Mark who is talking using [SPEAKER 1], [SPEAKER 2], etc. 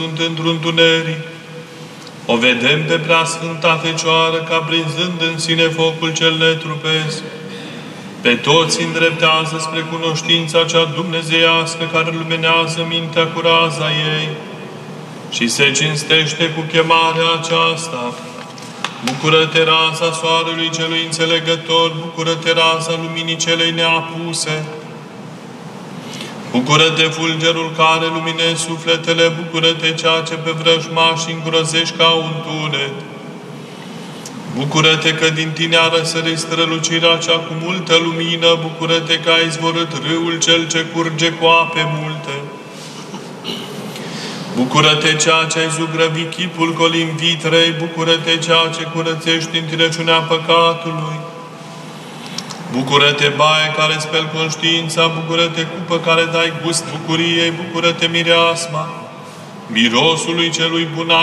[SPEAKER 1] sunt într-un tuneric. O vedem pe Preasfânta Fecioară ca prinzând în sine focul cel netrupesc. Pe toți îndreptează spre cunoștința cea dumnezeiască care luminează mintea cu raza ei și se cinstește cu chemarea aceasta. Bucură-te, raza soarelui celui înțelegător, bucură-te, raza luminii celei neapuse. Bucură-te, fulgerul care luminezi sufletele, bucură-te, ceea ce pe vrăjmași îngrozești ca un tunet. Bucură-te că din tine a răsărit strălucirea cea cu multă lumină, bucură-te că ai izvorât râul cel ce curge cu ape multe. Bucură-te, ceea ce ai zugrăvit chipul colim vitrei, bucură-te, ceea ce curățești întinăciunea păcatului. Bucură-te, baie care speli conștiința, bucură-te, cupă care dai gust bucuriei, bucură-te, mireasma mirosului celui bun